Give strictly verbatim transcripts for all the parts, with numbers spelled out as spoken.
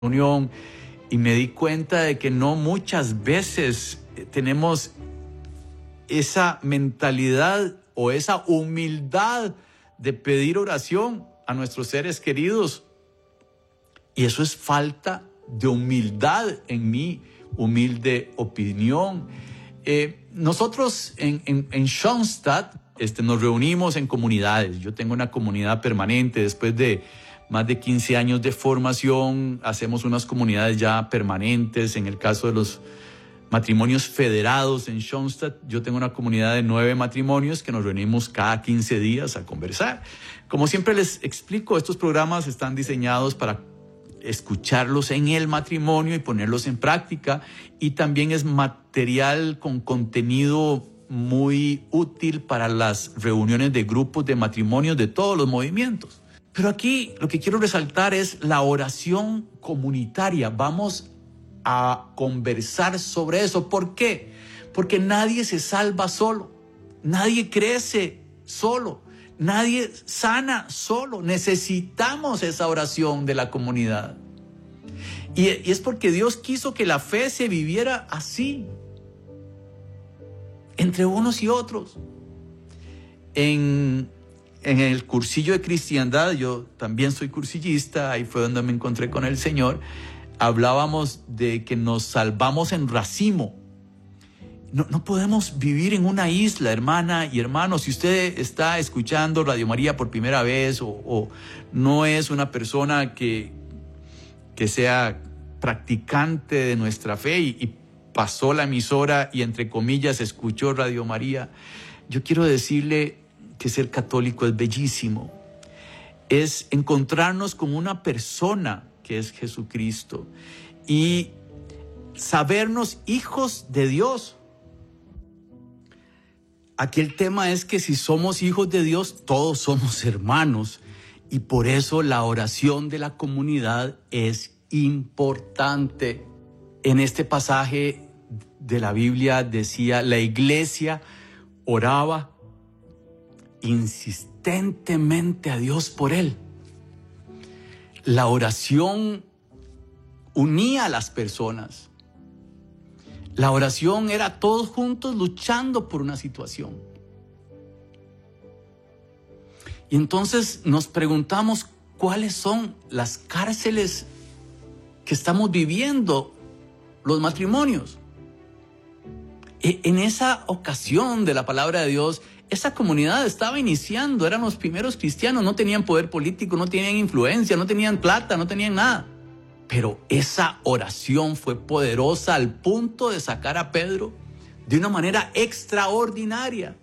reunión y me di cuenta de que no muchas veces tenemos esa mentalidad o esa humildad de pedir oración a nuestros seres queridos. Y eso es falta de humildad, en mi humilde opinión. Eh, nosotros en, en, en Schoenstatt este, nos reunimos en comunidades. Yo tengo una comunidad permanente. Después de más de quince años de formación, hacemos unas comunidades ya permanentes. En el caso de los matrimonios federados en Schoenstatt, yo tengo una comunidad de nueve matrimonios que nos reunimos cada quince días a conversar. Como siempre les explico, estos programas están diseñados para escucharlos en el matrimonio y ponerlos en práctica, y también es material con contenido muy útil para las reuniones de grupos de matrimonios de todos los movimientos. Pero aquí lo que quiero resaltar es la oración comunitaria. Vamos a conversar sobre eso. ¿Por qué? Porque nadie se salva solo, nadie crece solo, nadie sana solo. Necesitamos esa oración de la comunidad. Y, y es porque Dios quiso que la fe se viviera así, entre unos y otros. En, en el cursillo de cristiandad, yo también soy cursillista, ahí fue donde me encontré con el Señor. Hablábamos de que nos salvamos en racimo. No, no podemos vivir en una isla, hermana y hermano. Si usted está escuchando Radio María por primera vez o, o no es una persona que, que sea practicante de nuestra fe y, y pasó la emisora y entre comillas escuchó Radio María, yo quiero decirle que ser católico es bellísimo. Es encontrarnos con una persona que es Jesucristo y sabernos hijos de Dios. Aquí el tema es que si somos hijos de Dios, todos somos hermanos, y por eso la oración de la comunidad es importante. En este pasaje de la Biblia decía, la iglesia oraba insistentemente a Dios por él. La oración unía a las personas. La oración era todos juntos luchando por una situación. Y entonces nos preguntamos cuáles son las cárceles que estamos viviendo los matrimonios. En esa ocasión de la palabra de Dios, esa comunidad estaba iniciando, eran los primeros cristianos, no tenían poder político, no tenían influencia, no tenían plata, no tenían nada. Pero esa oración fue poderosa al punto de sacar a Pedro de una manera extraordinaria.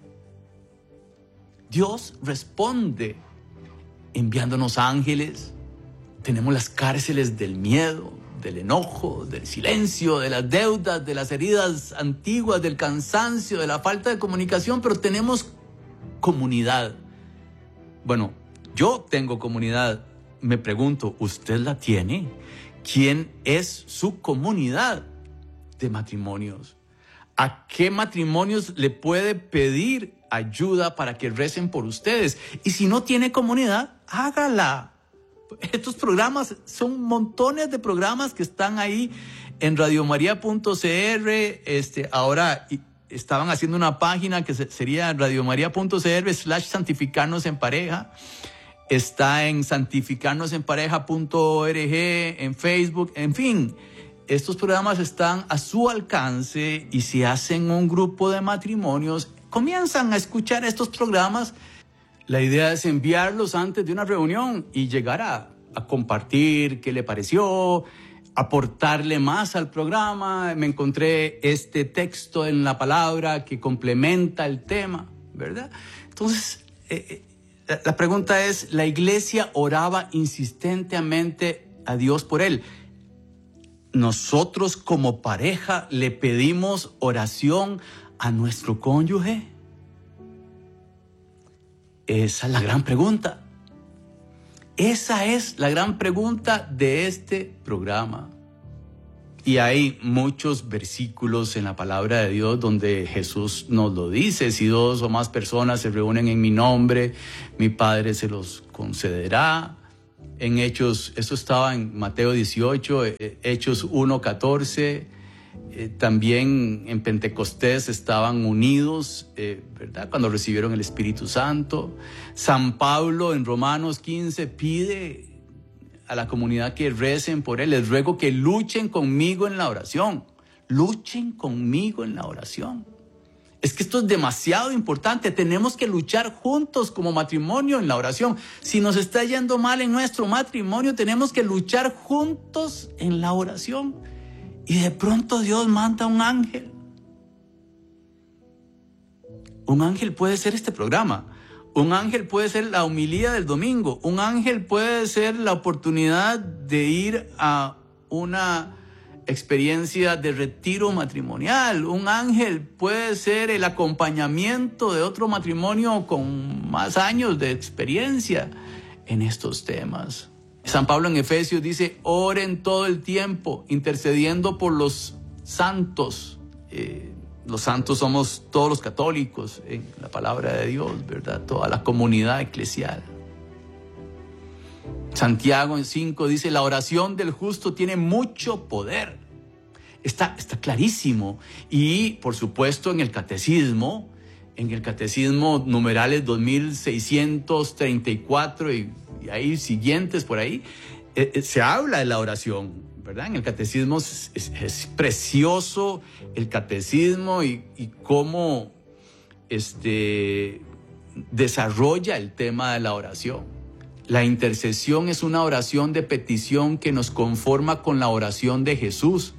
Dios responde enviándonos ángeles. Tenemos las cárceles del miedo, del enojo, del silencio, de las deudas, de las heridas antiguas, del cansancio, de la falta de comunicación, pero tenemos comunidad. Bueno, yo tengo comunidad. Me pregunto, ¿usted la tiene? ¿Quién es su comunidad de matrimonios? ¿A qué matrimonios le puede pedir ayuda para que recen por ustedes? Y si no tiene comunidad, hágala. Estos programas son montones de programas que están ahí en radiomaria punto c r. Este, ahora estaban haciendo una página que sería radiomaria punto c r slash santificarnos en pareja. Está en santificarnos en pareja punto org, en Facebook, en fin. Estos programas están a su alcance y si hacen un grupo de matrimonios, comienzan a escuchar estos programas. La idea es enviarlos antes de una reunión y llegar a, a compartir qué le pareció, aportarle más al programa. Me encontré este texto en la palabra que complementa el tema, ¿verdad? Entonces, eh, la, la pregunta es, ¿la iglesia oraba insistentemente a Dios por él? ¿Nosotros como pareja le pedimos oración a nuestro cónyuge? Esa es la gran pregunta. Esa es la gran pregunta de este programa. Y hay muchos versículos en la palabra de Dios donde Jesús nos lo dice. Si dos o más personas se reúnen en mi nombre, mi Padre se los concederá. en Hechos, eso estaba en Mateo dieciocho, Hechos uno catorce, eh, también en Pentecostés estaban unidos, eh, ¿verdad? Cuando recibieron el Espíritu Santo. San Pablo en Romanos quince pide a la comunidad que recen por él. Les ruego que luchen conmigo en la oración. Luchen conmigo en la oración. Es que esto es demasiado importante. Tenemos que luchar juntos como matrimonio en la oración. Si nos está yendo mal en nuestro matrimonio, tenemos que luchar juntos en la oración. Y de pronto Dios manda un ángel. Un ángel puede ser este programa. Un ángel puede ser la homilía del domingo. Un ángel puede ser la oportunidad de ir a una experiencia de retiro matrimonial. Un ángel puede ser el acompañamiento de otro matrimonio con más años de experiencia en estos temas. San Pablo en Efesios dice, oren todo el tiempo, intercediendo por los santos. Eh, los santos somos todos los católicos en la palabra de Dios, ¿verdad? Toda la comunidad eclesial. Santiago en cinco dice, la oración del justo tiene mucho poder. Está, está clarísimo. Y, por supuesto, en el catecismo, en el catecismo numerales dos mil seiscientos treinta y cuatro y, y ahí siguientes por ahí, eh, eh, se habla de la oración, ¿verdad? En el catecismo es, es, es precioso el catecismo y, y cómo este, desarrolla el tema de la oración. La intercesión es una oración de petición que nos conforma con la oración de Jesús.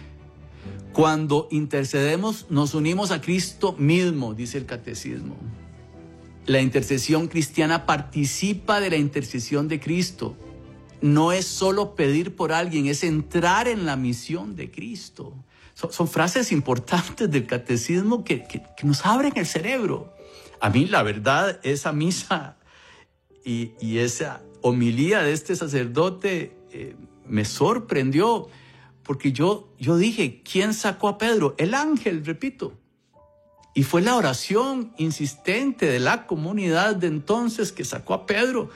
Cuando intercedemos, nos unimos a Cristo mismo, dice el catecismo. La intercesión cristiana participa de la intercesión de Cristo. No es solo pedir por alguien, es entrar en la misión de Cristo. Son, son frases importantes del catecismo que, que, que nos abren el cerebro. A mí, la verdad, esa misa y, y esa homilía de este sacerdote eh, me sorprendió. Porque yo, yo dije, ¿quién sacó a Pedro? El ángel, repito. Y fue la oración insistente de la comunidad de entonces que sacó a Pedro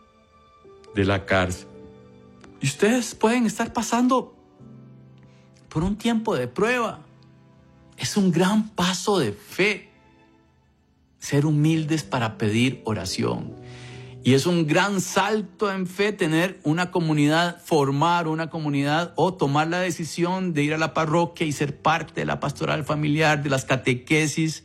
de la cárcel. Y ustedes pueden estar pasando por un tiempo de prueba. Es un gran paso de fe. Ser humildes para pedir oración. Y es un gran salto en fe tener una comunidad, formar una comunidad o tomar la decisión de ir a la parroquia y ser parte de la pastoral familiar, de las catequesis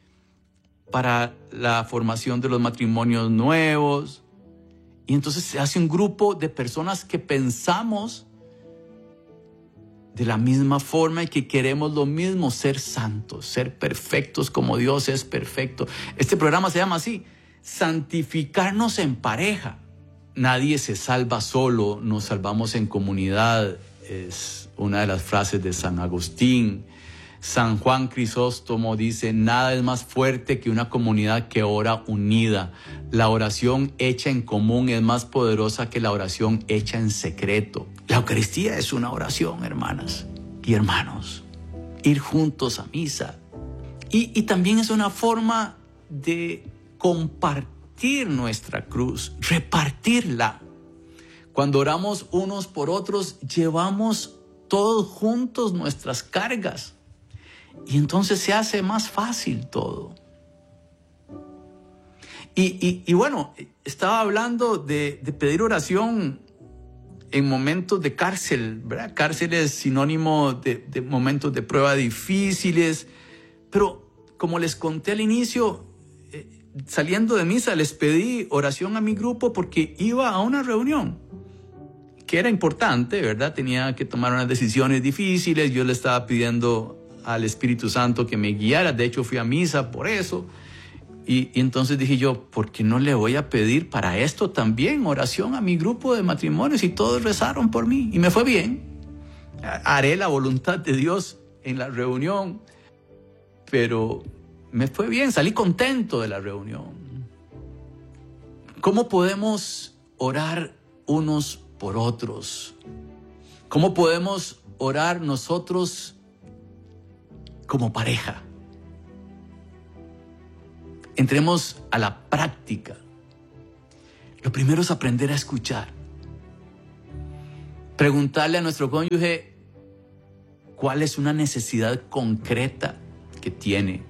para la formación de los matrimonios nuevos. Y entonces se hace un grupo de personas que pensamos de la misma forma y que queremos lo mismo, ser santos, ser perfectos como Dios es perfecto. Este programa se llama así. Santificarnos en pareja. Nadie se salva solo, nos salvamos en comunidad. Es una de las frases de San Agustín. San Juan Crisóstomo dice, nada es más fuerte que una comunidad que ora unida. La oración hecha en común es más poderosa que la oración hecha en secreto. La Eucaristía es una oración, hermanas y hermanos. Ir juntos a misa. Y, y también es una forma de compartir nuestra cruz, repartirla. Cuando oramos unos por otros, llevamos todos juntos nuestras cargas y entonces se hace más fácil todo. Y, y, y bueno, estaba hablando de, de pedir oración en momentos de cárcel, ¿verdad? Cárcel es sinónimo de, de momentos de prueba difíciles, pero como les conté al inicio, saliendo de misa les pedí oración a mi grupo porque iba a una reunión que era importante, ¿verdad? Tenía que tomar unas decisiones difíciles. Yo le estaba pidiendo al Espíritu Santo que me guiara. De hecho, fui a misa por eso. Y, y entonces dije yo, ¿por qué no le voy a pedir para esto también oración a mi grupo de matrimonios? Y todos rezaron por mí y me fue bien. Haré la voluntad de Dios en la reunión, pero me fue bien, salí contento de la reunión. ¿Cómo podemos orar unos por otros? ¿Cómo podemos orar nosotros como pareja? Entremos a la práctica. Lo primero es aprender a escuchar. Preguntarle a nuestro cónyuge cuál es una necesidad concreta que tiene.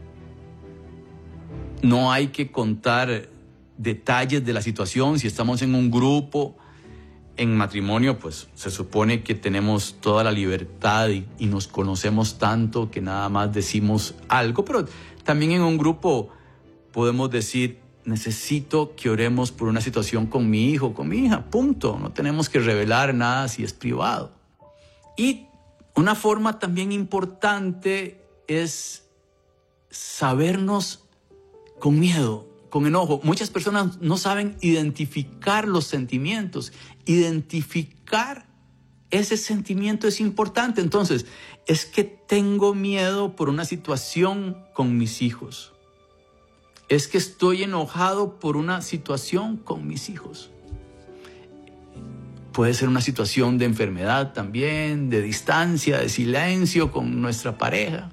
No hay que contar detalles de la situación. Si estamos en un grupo, en matrimonio, pues se supone que tenemos toda la libertad y, y nos conocemos tanto que nada más decimos algo, pero también en un grupo podemos decir: necesito que oremos por una situación con mi hijo, con mi hija, punto. No tenemos que revelar nada si es privado. Y una forma también importante es sabernos con miedo, con enojo. Muchas personas no saben identificar los sentimientos. Identificar ese sentimiento es importante. Entonces, es que tengo miedo por una situación con mis hijos. Es que estoy enojado por una situación con mis hijos. Puede ser una situación de enfermedad también, de distancia, de silencio con nuestra pareja.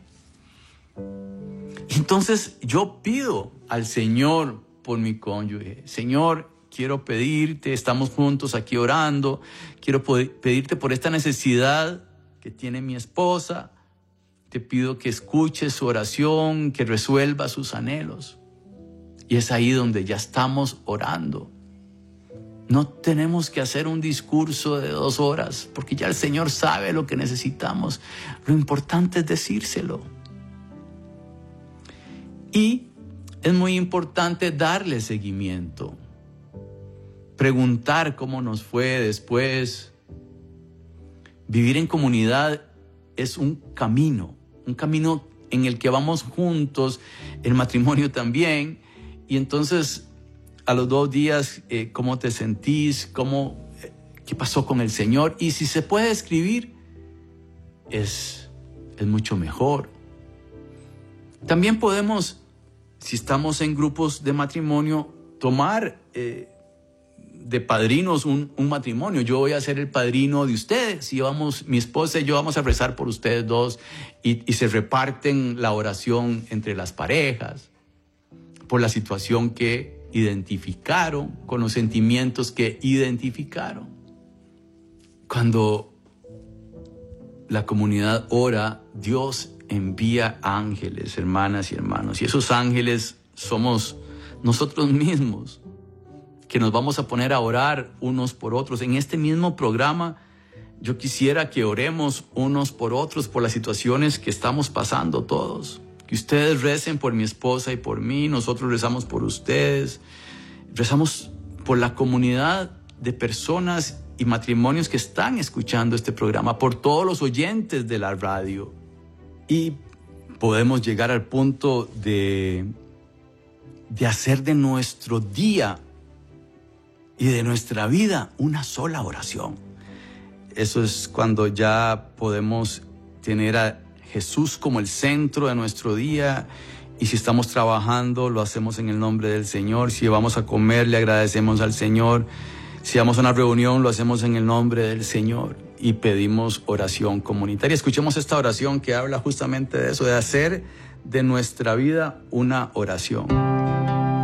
Entonces yo pido al Señor por mi cónyuge: Señor, quiero pedirte, estamos juntos aquí orando, quiero pedirte por esta necesidad que tiene mi esposa. Te pido que escuches su oración, que resuelva sus anhelos. Y es ahí donde ya estamos orando. No tenemos que hacer un discurso de dos horas, porque ya el Señor sabe lo que necesitamos. Lo importante es decírselo. Y es muy importante darle seguimiento. Preguntar cómo nos fue después. Vivir en comunidad es un camino, un camino en el que vamos juntos, el matrimonio también. Y entonces, a los dos días, eh, ¿cómo te sentís? ¿Cómo, eh, ¿Qué pasó con el Señor? Y si se puede escribir, es, es mucho mejor. También podemos, si estamos en grupos de matrimonio, tomar eh, de padrinos un, un matrimonio. Yo voy a ser el padrino de ustedes. Y vamos, mi esposa y yo vamos a rezar por ustedes dos. Y, y se reparten la oración entre las parejas, por la situación que identificaron, con los sentimientos que identificaron. Cuando la comunidad ora, Dios envía ángeles, hermanas y hermanos, y esos ángeles somos nosotros mismos, que nos vamos a poner a orar unos por otros. En este mismo programa, yo quisiera que oremos unos por otros por las situaciones que estamos pasando todos. Que ustedes recen por mi esposa y por mí, nosotros rezamos por ustedes, rezamos por la comunidad de personas y matrimonios que están escuchando este programa, por todos los oyentes de la radio. Y podemos llegar al punto de, de hacer de nuestro día y de nuestra vida una sola oración. Eso es cuando ya podemos tener a Jesús como el centro de nuestro día, y si estamos trabajando, lo hacemos en el nombre del Señor. Si vamos a comer, le agradecemos al Señor. Si vamos a una reunión, lo hacemos en el nombre del Señor y pedimos oración comunitaria. Escuchemos esta oración que habla justamente de eso, de hacer de nuestra vida una oración.